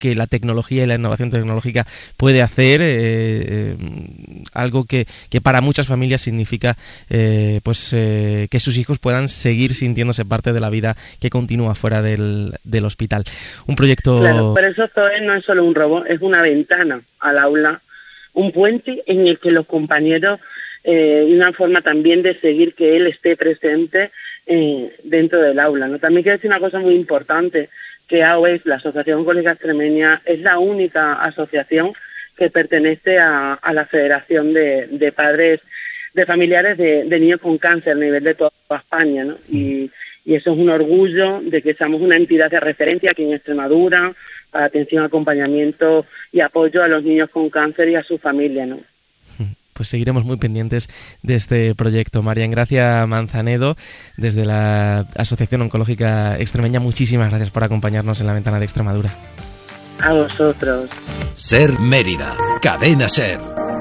que la tecnología y la innovación tecnológica puede hacer, algo que para muchas familias significa que sus hijos puedan seguir sintiéndose parte de la vida que continúa fuera del hospital. Un proyecto... Claro, pero eso no es solo un robot, es una ventana al aula, un puente en el que los compañeros, y una forma también de seguir que él esté presente dentro del aula, ¿no? También quiero decir una cosa muy importante, que AOEX, la Asociación Oncológica Extremeña, es la única asociación que pertenece a la Federación de Padres, de Familiares de Niños con Cáncer a nivel de toda España, ¿no? Y eso es un orgullo de que seamos una entidad de referencia aquí en Extremadura para atención, acompañamiento y apoyo a los niños con cáncer y a su familia, ¿no? Pues seguiremos muy pendientes de este proyecto. María Engracia Manzanedo, desde la Asociación Oncológica Extremeña, muchísimas gracias por acompañarnos en La Ventana de Extremadura. A vosotros. Ser Mérida, Cadena Ser.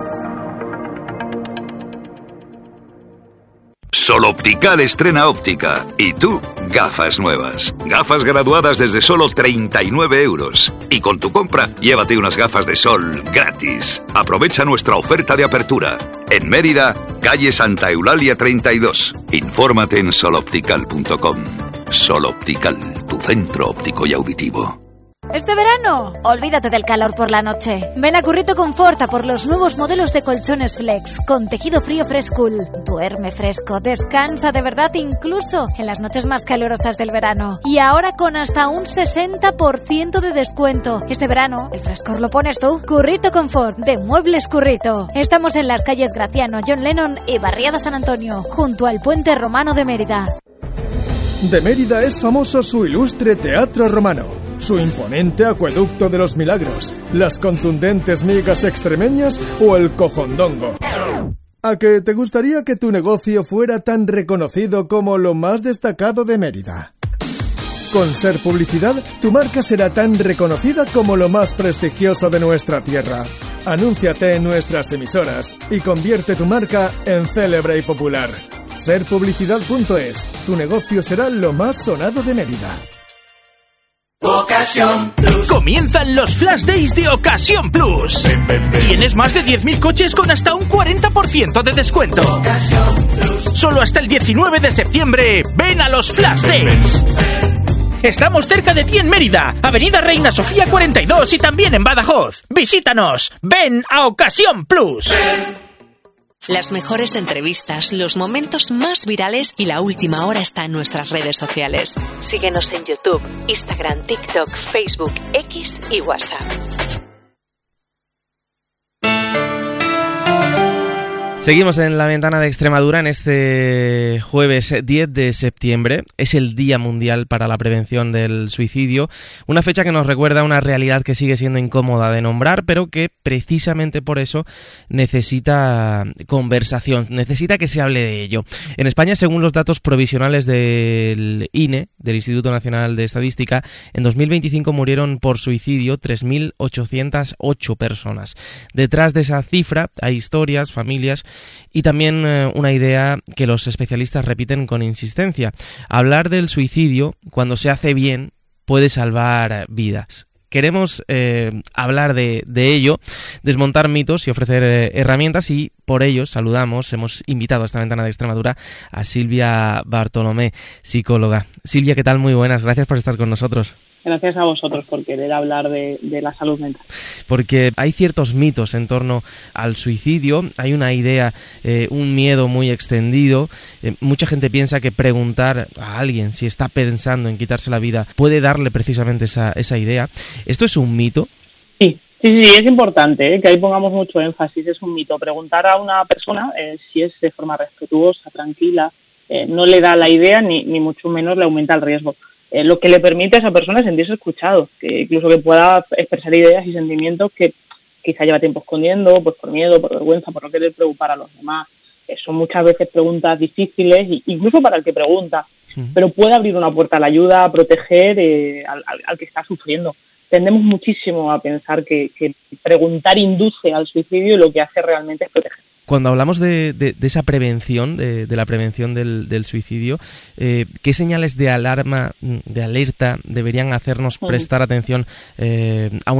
Sol Optical estrena óptica. Y tú, gafas nuevas. Gafas graduadas desde solo 39 €. Y con tu compra, llévate unas gafas de sol gratis. Aprovecha nuestra oferta de apertura. En Mérida, calle Santa Eulalia 32. Infórmate en soloptical.com. Sol Optical, tu centro óptico y auditivo. Este verano, olvídate del calor por la noche. Ven a Currito Confort a por los nuevos modelos de colchones Flex con tejido frío Frescool. Duerme fresco, descansa de verdad incluso en las noches más calurosas del verano. Y ahora con hasta un 60% de descuento. Este verano, el frescor lo pones tú. Currito Confort, de Muebles Currito. Estamos en las calles Graciano, John Lennon y Barriada San Antonio, junto al Puente Romano de Mérida. De Mérida es famoso su ilustre Teatro Romano, su imponente Acueducto de los Milagros, las contundentes migas extremeñas o el cojondongo. ¿A que te gustaría que tu negocio fuera tan reconocido como lo más destacado de Mérida? Con Ser Publicidad, tu marca será tan reconocida como lo más prestigioso de nuestra tierra. Anúnciate en nuestras emisoras y convierte tu marca en célebre y popular. Serpublicidad.es, tu negocio será lo más sonado de Mérida. Ocasión Plus. Comienzan los Flash Days de Ocasión Plus. Tienes más de 10.000 coches con hasta un 40% de descuento. Solo hasta el 19 de septiembre, ven a los Flash Days. Estamos cerca de ti en Mérida, Avenida Reina Sofía 42 y también en Badajoz. Visítanos, ven a Ocasión Plus. Las mejores entrevistas, los momentos más virales y la última hora está en nuestras redes sociales. Síguenos en YouTube, Instagram, TikTok, Facebook, X y WhatsApp. Seguimos en La Ventana de Extremadura en este jueves 10 de septiembre. Es el Día Mundial para la Prevención del Suicidio, una fecha que nos recuerda una realidad que sigue siendo incómoda de nombrar, pero que precisamente por eso necesita conversación, necesita que se hable de ello. En España, según los datos provisionales del INE, del Instituto Nacional de Estadística, en 2025 murieron por suicidio 3.808 personas. Detrás de esa cifra hay historias, familias y también una idea que los especialistas repiten con insistencia. Hablar del suicidio, cuando se hace bien, puede salvar vidas. Queremos hablar de ello, desmontar mitos y ofrecer herramientas, y por ello hemos invitado a esta Ventana de Extremadura a Silvia Bartolomé, psicóloga. Silvia, ¿qué tal? Muy buenas, gracias por estar con nosotros. Gracias a vosotros por querer hablar de la salud mental. Porque hay ciertos mitos en torno al suicidio, hay una idea, un miedo muy extendido. Mucha gente piensa que preguntar a alguien si está pensando en quitarse la vida puede darle precisamente esa idea. ¿Esto es un mito? Sí, es importante que ahí pongamos mucho énfasis. Es un mito. Preguntar a una persona si es de forma respetuosa, tranquila, no le da la idea ni mucho menos le aumenta el riesgo. Lo que le permite a esa persona sentirse escuchado, que incluso que pueda expresar ideas y sentimientos que quizá lleva tiempo escondiendo, pues por miedo, por vergüenza, por no querer preocupar a los demás. Son muchas veces preguntas difíciles, incluso para el que pregunta, pero puede abrir una puerta a la ayuda, a proteger al que está sufriendo. Tendemos muchísimo a pensar que preguntar induce al suicidio y lo que hace realmente es proteger. Cuando hablamos de esa prevención, de la prevención del suicidio, ¿qué señales de alarma, de alerta deberían hacernos prestar atención a una